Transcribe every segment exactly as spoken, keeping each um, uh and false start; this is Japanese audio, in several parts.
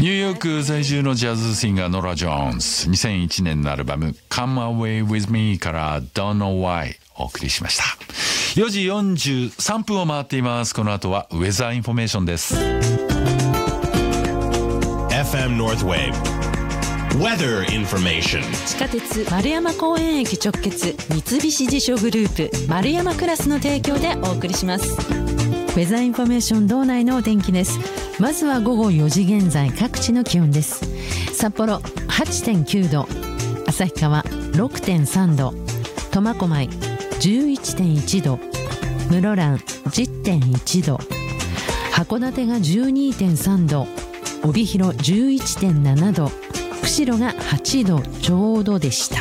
ニューヨーク在住のジャズシンガーノラ・ジョーンズ、にせんいちねんのアルバム Come Away With Me から Don't Know Why お送りしました。よじよんじゅうさんぷんを回っています。この後はウェザーインフォメーションです。 エフエム Northwave Weather Information。 地下鉄丸山公園駅直結三菱地所グループ丸山クラスの提供でお送りします。ウェザーインフォメーション道内のお天気です。まずは午後よじ現在各地の気温です。札幌 はちてんきゅうど、旭川 ろくてんさんど、苫小牧 じゅういってんいちど、室蘭 じゅってんいちど、函館が じゅうにてんさんど、帯広 じゅういってんななど、釧路がはちどちょうどでした。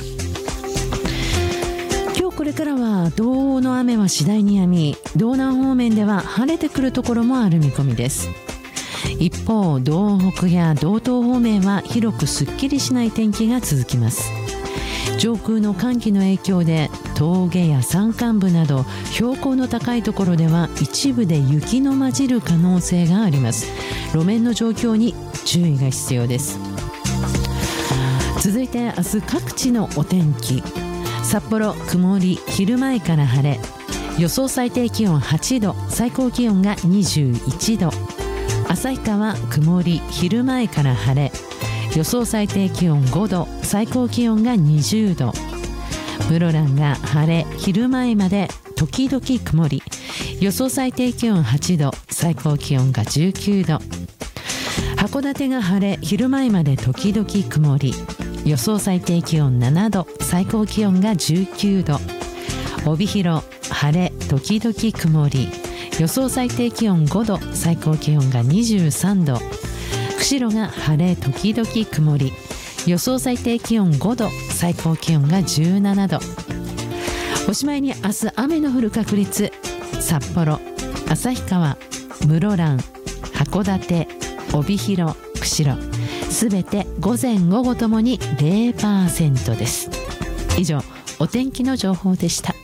今日これからは道央の雨は次第に止み、道南方面では晴れてくるところもある見込みです。一方、道北や道東方面は広くすっきりしない天気が続きます。上空の寒気の影響で峠や山間部など標高の高いところでは一部で雪の混じる可能性があります。路面の状況に注意が必要です。続いて明日各地のお天気。札幌曇り、昼前から晴れ、予想最低気温はちど、最高気温がにじゅういちど。旭川曇り、昼前から晴れ、予想最低気温ごど、最高気温がにじゅうど。室蘭が晴れ、昼前まで時々曇り、予想最低気温はちど、最高気温がじゅうきゅうど。函館が晴れ、昼前まで時々曇り、予想最低気温ななど、最高気温がじゅうきゅうど。帯広晴れ時々曇り、予想最低気温ごど、最高気温がにじゅうさんど。釧路が晴れ時々曇り、予想最低気温ごど、最高気温がじゅうななど。おしまいに明日雨の降る確率。札幌、旭川、室蘭、函館、帯広、釧路、すべて午前午後ともに ゼロパーセント です。以上、お天気の情報でした。